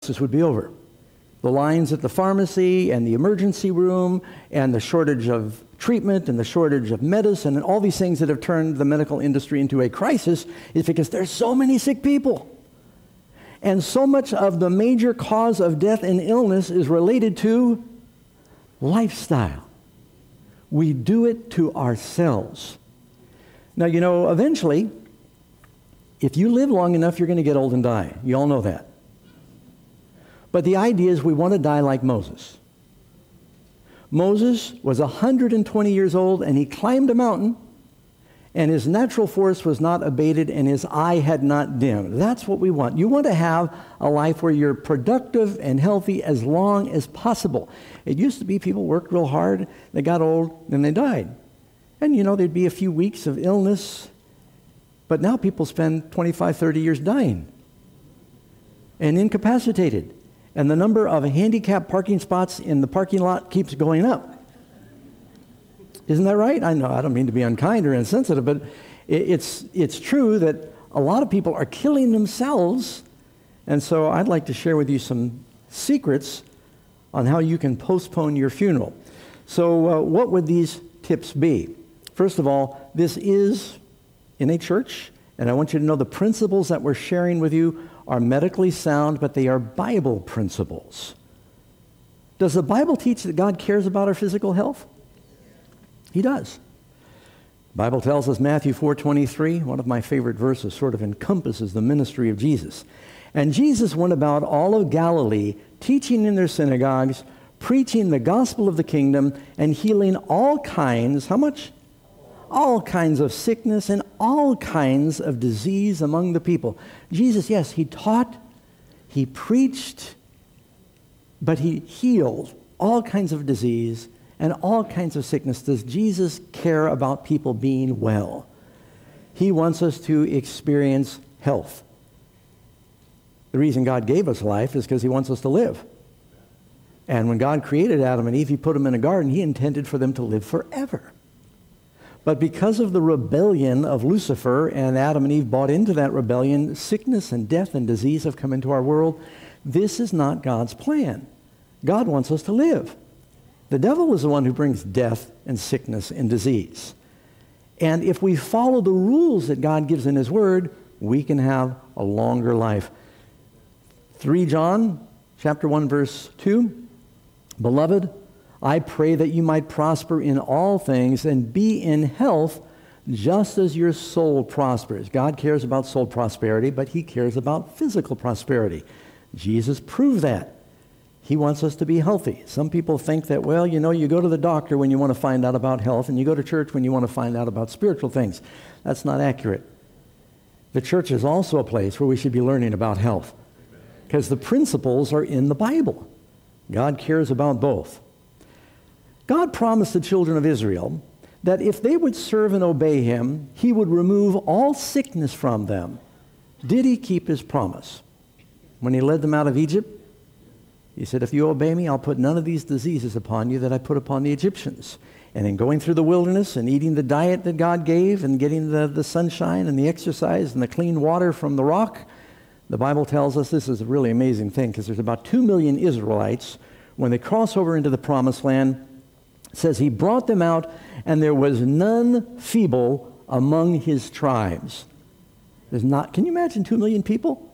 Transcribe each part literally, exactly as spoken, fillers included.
crisis would be over. The lines at the pharmacy and the emergency room and the shortage of treatment and the shortage of medicine and all these things that have turned the medical industry into a crisis is because there's so many sick people. And so much of the major cause of death and illness is related to lifestyle. We do it to ourselves. Now, you know, eventually, if you live long enough, you're going to get old and die. You all know that. But the idea is we want to die like Moses. Moses was one hundred twenty years old, and he climbed a mountain, and his natural force was not abated, and his eye had not dimmed. That's what we want. You want to have a life where you're productive and healthy as long as possible. It used to be people worked real hard, they got old, and they died. And, you know, there'd be a few weeks of illness, but now people spend twenty-five, thirty years dying and incapacitated. And the number of handicapped parking spots in the parking lot keeps going up. Isn't that right? I know, I don't mean to be unkind or insensitive, but it's, it's true that a lot of people are killing themselves. And so I'd like to share with you some secrets on how you can postpone your funeral. So uh, what would these tips be? First of all, this is in a church, and I want you to know the principles that we're sharing with you are medically sound, but they are Bible principles. Does the Bible teach that God cares about our physical health? He does. The Bible tells us, Matthew four twenty-three, one of my favorite verses, sort of encompasses the ministry of Jesus. And Jesus went about all of Galilee, teaching in their synagogues, preaching the gospel of the kingdom, and healing all kinds, how much? All kinds of sickness and all kinds of disease among the people. Jesus, yes, he taught, he preached, but he healed all kinds of disease and all kinds of sickness. Does Jesus care about people being well? He wants us to experience health. The reason God gave us life is because he wants us to live. And when God created Adam and Eve, he put them in a garden. He intended for them to live forever. But because of the rebellion of Lucifer, and Adam and Eve bought into that rebellion, sickness and death and disease have come into our world. This is not God's plan. God wants us to live. The devil is the one who brings death and sickness and disease. And if we follow the rules that God gives in his word, we can have a longer life. Three John chapter one, verse two, Beloved, I pray that you might prosper in all things and be in health just as your soul prospers. God cares about soul prosperity, but he cares about physical prosperity. Jesus proved that. He wants us to be healthy. Some people think that, well, you know, you go to the doctor when you want to find out about health, and you go to church when you want to find out about spiritual things. That's not accurate. The church is also a place where we should be learning about health, because the principles are in the Bible. God cares about both. God promised the children of Israel that if they would serve and obey him, he would remove all sickness from them. Did he keep his promise? When he led them out of Egypt, he said, if you obey me, I'll put none of these diseases upon you that I put upon the Egyptians. And in going through the wilderness and eating the diet that God gave and getting the, the sunshine and the exercise and the clean water from the rock, the Bible tells us this is a really amazing thing, because there's about two million Israelites. When they cross over into the promised land, it says he brought them out, and there was none feeble among his tribes. There's not, can you imagine two million people?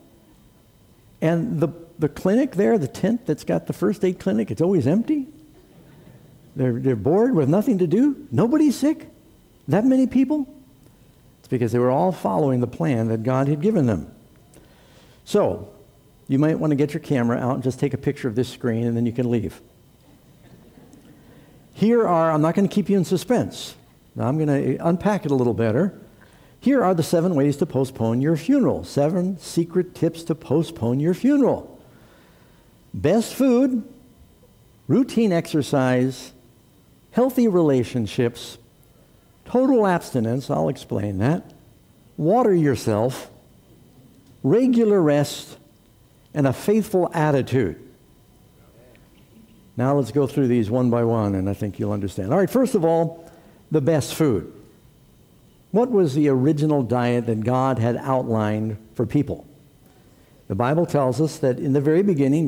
And the, the clinic there, the tent that's got the first aid clinic, it's always empty. They're, they're bored with nothing to do. Nobody's sick. That many people? It's because they were all following the plan that God had given them. So, you might want to get your camera out and just take a picture of this screen, and then you can leave. Here are, I'm not going to keep you in suspense. Now I'm going to unpack it a little better. Here are the seven ways to postpone your funeral. Seven secret tips to postpone your funeral. Best food, routine exercise, healthy relationships, total abstinence, I'll explain that, water yourself, regular rest, and a faithful attitude. Now let's go through these one by one, and I think you'll understand. All right, first of all, the best food. What was the original diet that God had outlined for people? The Bible tells us that in the very beginning,